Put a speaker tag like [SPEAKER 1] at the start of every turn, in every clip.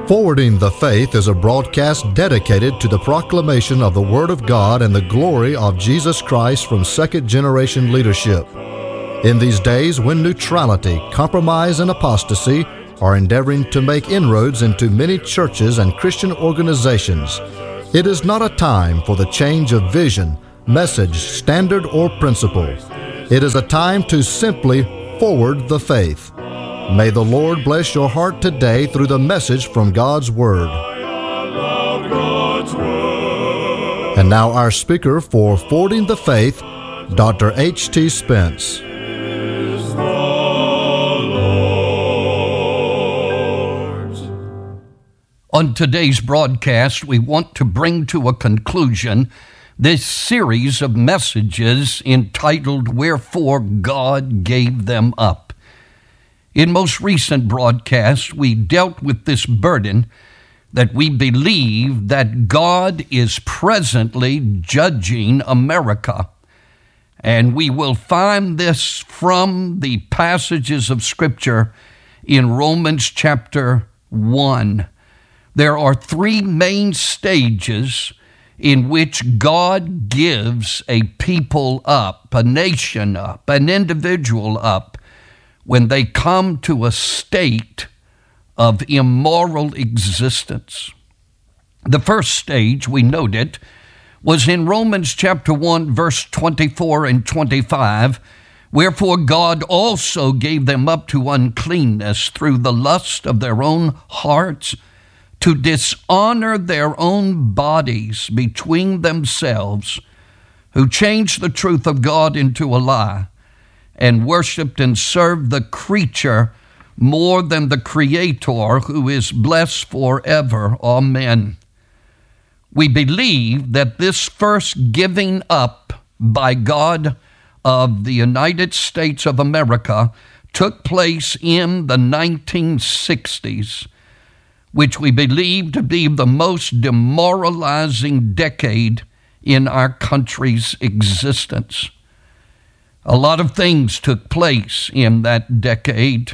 [SPEAKER 1] Forwarding the Faith is a broadcast dedicated to the proclamation of the Word of God and the glory of Jesus Christ from second-generation leadership. In these days when neutrality, compromise, and apostasy are endeavoring to make inroads into many churches and Christian organizations, it is not a time for the change of vision, message, standard, or principle. It is a time to simply forward the faith. May the Lord bless your heart today through the message from God's Word. And now our speaker for Forwarding the Faith, Dr. H.T. Spence.
[SPEAKER 2] On today's broadcast, we want to bring to a conclusion this series of messages entitled, Wherefore God Gave Them Up. In most recent broadcasts, we dealt with this burden that we believe that God is presently judging America. And we will find this from the passages of Scripture in Romans chapter 1. There are three main stages in which God gives a people up, a nation up, an individual up, when they come to a state of immoral existence. The first stage, we noted, was in Romans chapter 1, verse 24 and 25, wherefore God also gave them up to uncleanness through the lust of their own hearts, to dishonor their own bodies between themselves, who changed the truth of God into a lie, and worshiped and served the creature more than the Creator, who is blessed forever. Amen. We believe that this first giving up by God of the United States of America took place in the 1960s, which we believe to be the most demoralizing decade in our country's existence. A lot of things took place in that decade,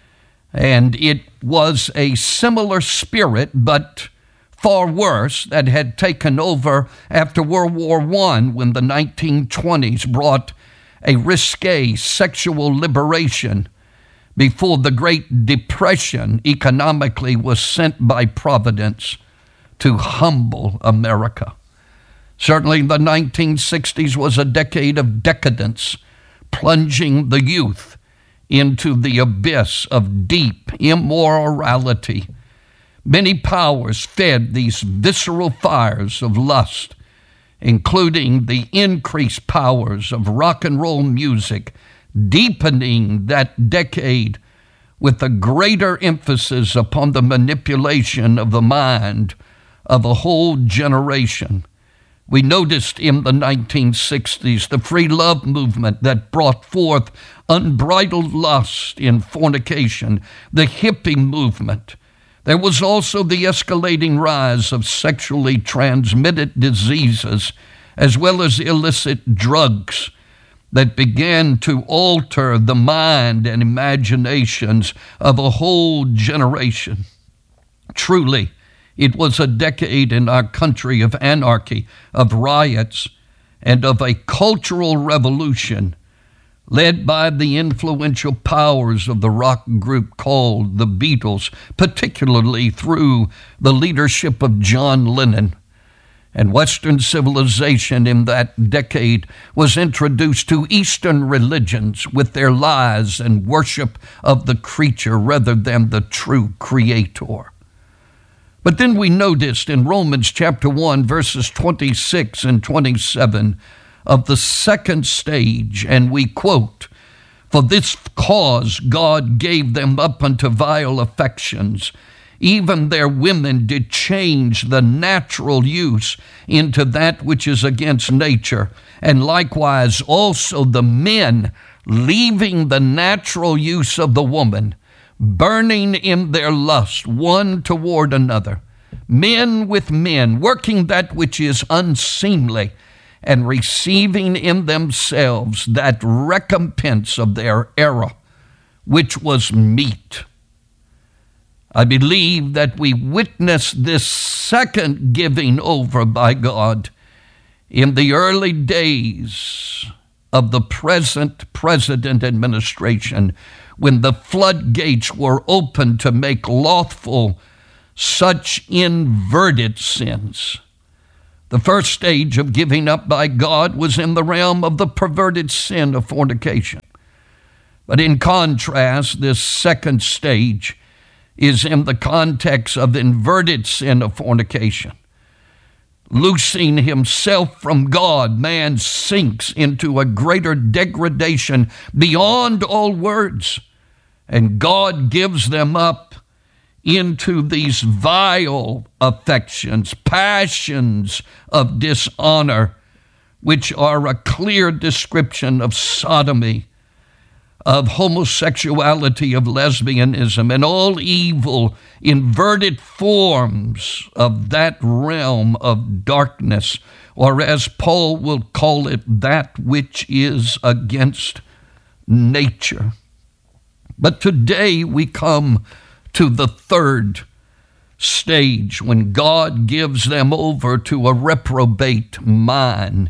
[SPEAKER 2] and it was a similar spirit, but far worse, that had taken over after World War I, when the 1920s brought a risque sexual liberation before the Great Depression economically was sent by Providence to humble America. Certainly the 1960s was a decade of decadence, plunging the youth into the abyss of deep immorality. Many powers fed these visceral fires of lust, including the increased powers of rock and roll music, deepening that decade with a greater emphasis upon the manipulation of the mind of a whole generation. We noticed in the 1960s the free love movement that brought forth unbridled lust in fornication, the hippie movement. There was also the escalating rise of sexually transmitted diseases, as well as illicit drugs that began to alter the mind and imaginations of a whole generation. Truly, it was a decade in our country of anarchy, of riots, and of a cultural revolution led by the influential powers of the rock group called the Beatles, particularly through the leadership of John Lennon. And Western civilization in that decade was introduced to Eastern religions with their lies and worship of the creature rather than the true Creator. But then we noticed in Romans chapter 1, verses 26 and 27 of the second stage, and we quote, For this cause God gave them up unto vile affections. Even their women did change the natural use into that which is against nature, and likewise also the men, leaving the natural use of the woman, burning in their lust one toward another, men with men, working that which is unseemly, and receiving in themselves that recompense of their error, which was meat. I believe that we witness this second giving over by God in the early days of the present president administration, when the floodgates were open to make lawful such inverted sins. The first stage of giving up by God was in the realm of the perverted sin of fornication. But in contrast, this second stage is in the context of inverted sin of fornication. Loosing himself from God, man sinks into a greater degradation beyond all words, and God gives them up into these vile affections, passions of dishonor, which are a clear description of sodomy, of homosexuality, of lesbianism, and all evil, inverted forms of that realm of darkness, or as Paul will call it, that which is against nature. But today we come to the third stage, when God gives them over to a reprobate mind.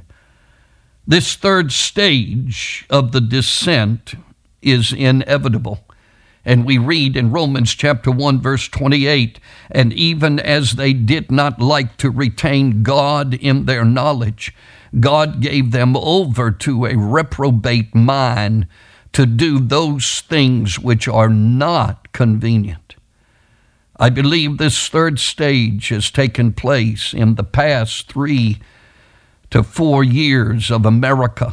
[SPEAKER 2] This third stage of the descent is inevitable. And we read in Romans chapter 1, verse 28, and even as they did not like to retain God in their knowledge, God gave them over to a reprobate mind to do those things which are not convenient. I believe this third stage has taken place in the past 3 to 4 years of America.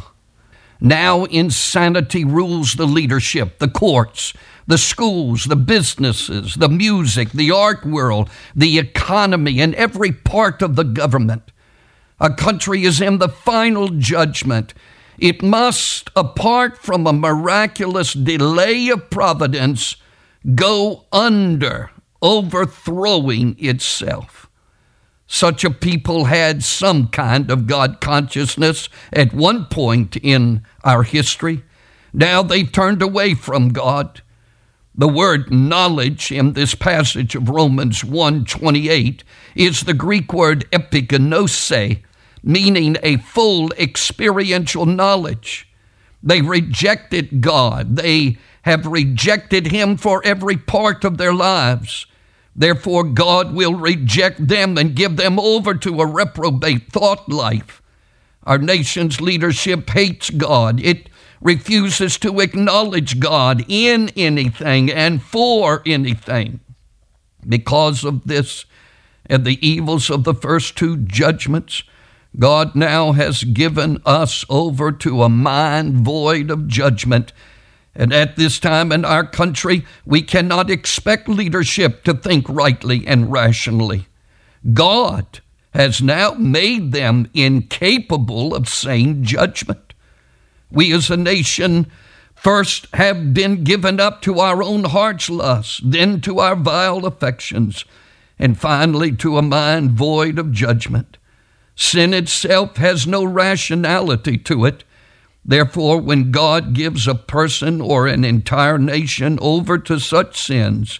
[SPEAKER 2] Now insanity rules the leadership, the courts, the schools, the businesses, the music, the art world, the economy, and every part of the government. A country is in the final judgment. It must, apart from a miraculous delay of providence, go under, overthrowing itself. Such a people had some kind of God consciousness at one point in our history. Now they've turned away from God. The word knowledge in this passage of Romans 1:28 is the Greek word epigenose, meaning a full experiential knowledge. They rejected God. They have rejected Him for every part of their lives. Therefore, God will reject them and give them over to a reprobate thought life. Our nation's leadership hates God. It refuses to acknowledge God in anything and for anything. Because of this and the evils of the first two judgments, God now has given us over to a mind void of judgment. And at this time in our country, we cannot expect leadership to think rightly and rationally. God has now made them incapable of sane judgment. We as a nation first have been given up to our own heart's lust, then to our vile affections, and finally to a mind void of judgment. Sin itself has no rationality to it. Therefore, when God gives a person or an entire nation over to such sins,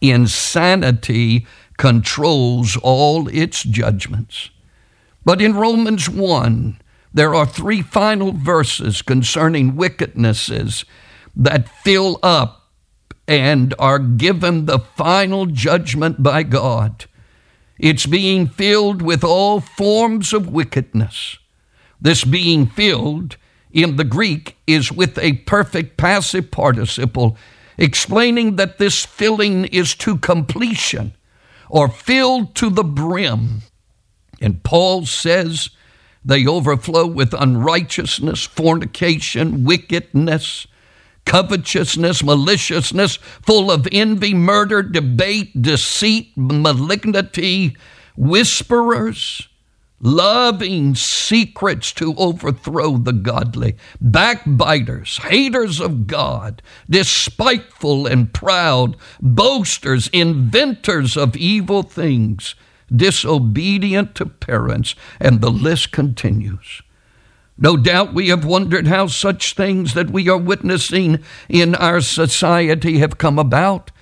[SPEAKER 2] insanity controls all its judgments. But in Romans 1, there are 3 final verses concerning wickednesses that fill up and are given the final judgment by God. It's being filled with all forms of wickedness. This being filled in the Greek is with a perfect passive participle, explaining that this filling is to completion or filled to the brim. And Paul says they overflow with unrighteousness, fornication, wickedness, covetousness, maliciousness, full of envy, murder, debate, deceit, malignity, whisperers, loving secrets to overthrow the godly, backbiters, haters of God, despiteful and proud, boasters, inventors of evil things, disobedient to parents, and the list continues. No doubt we have wondered how such things that we are witnessing in our society have come about.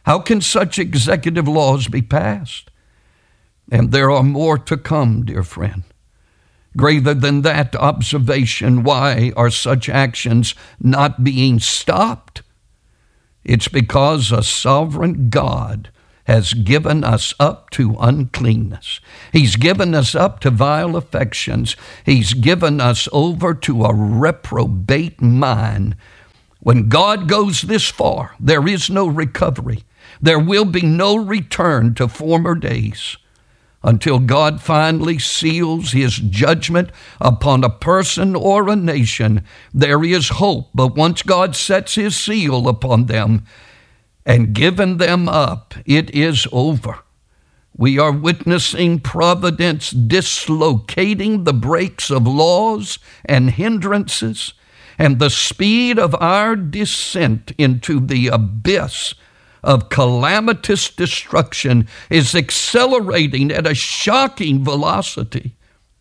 [SPEAKER 2] How can such executive laws be passed? And there are more to come, dear friend. Greater than that observation, why are such actions not being stopped? It's because a sovereign God has given us up to uncleanness. He's given us up to vile affections. He's given us over to a reprobate mind. When God goes this far, there is no recovery. There will be no return to former days until God finally seals his judgment upon a person or a nation. There is hope, but once God sets his seal upon them and given them up, it is over. We are witnessing providence dislocating the brakes of laws and hindrances, and the speed of our descent into the abyss of calamitous destruction is accelerating at a shocking velocity.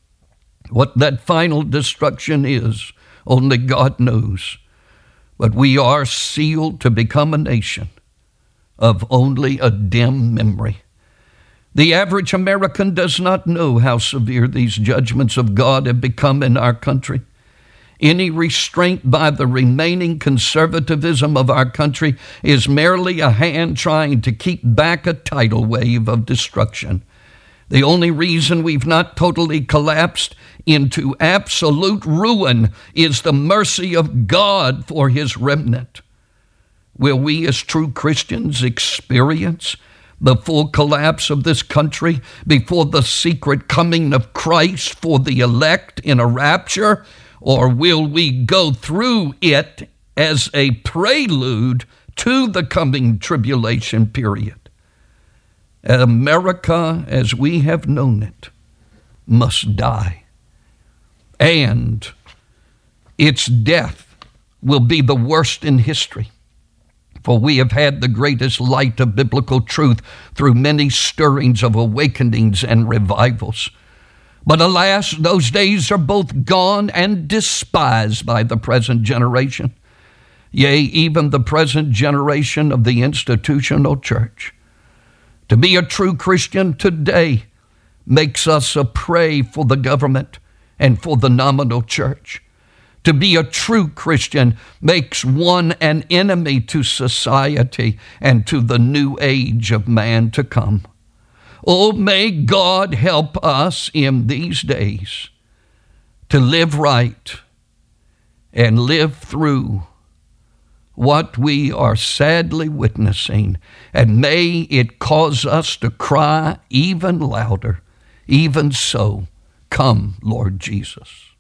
[SPEAKER 2] What that final destruction is, only God knows. But we are sealed to become a nation of only a dim memory. The average American does not know how severe these judgments of God have become in our country. Any restraint by the remaining conservatism of our country is merely a hand trying to keep back a tidal wave of destruction. The only reason we've not totally collapsed into absolute ruin is the mercy of God for his remnant. Will we as true Christians experience the full collapse of this country before the secret coming of Christ for the elect in a rapture? Or will we go through it as a prelude to the coming tribulation period? America, as we have known it, must die. And its death will be the worst in history. For we have had the greatest light of biblical truth through many stirrings of awakenings and revivals. But alas, those days are both gone and despised by the present generation. Yea, even the present generation of the institutional church. To be a true Christian today makes us a prey for the government and for the nominal church. To be a true Christian makes one an enemy to society and to the new age of man to come. Oh, may God help us in these days to live right and live through what we are sadly witnessing. And may it cause us to cry even louder, even so, come, Lord Jesus.